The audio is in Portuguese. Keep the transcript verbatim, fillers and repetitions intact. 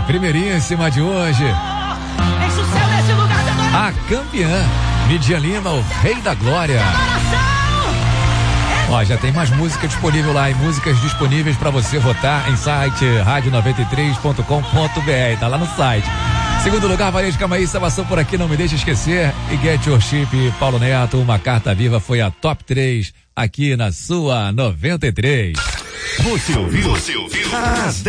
primeiríssima de hoje. A campeã, Midian Lima, o Rei da Glória. Ó, já tem mais música disponível lá, e músicas disponíveis para você votar em site rádio noventa e três ponto com ponto br, tá lá no site. Segundo lugar, Varejo Camaí, salvação por aqui, não me deixe esquecer. E Get Your Chip, Paulo Neto, Uma Carta Viva, foi a top três aqui na sua noventa e três. Você ouviu? Você ouviu? As